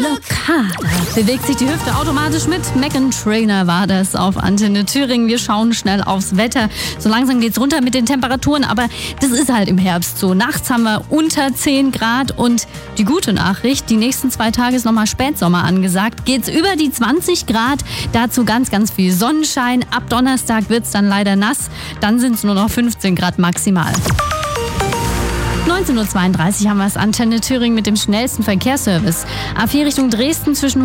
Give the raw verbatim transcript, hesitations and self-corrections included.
Blockade. Bewegt sich die Hüfte automatisch mit. Meghan Trainor war das auf Antenne Thüringen. Wir schauen schnell aufs Wetter. So langsam geht's runter mit den Temperaturen, aber das ist halt im Herbst so. Nachts haben wir unter zehn Grad und die gute Nachricht, die nächsten zwei Tage ist nochmal Spätsommer angesagt. Geht's über die zwanzig Grad, dazu ganz, ganz viel Sonnenschein. Ab Donnerstag wird's dann leider nass, dann sind's nur noch fünfzehn Grad maximal. neunzehn Uhr zweiunddreißig haben wir es, Antenne Thüringen mit dem schnellsten Verkehrsservice. A vier Richtung Dresden zwischen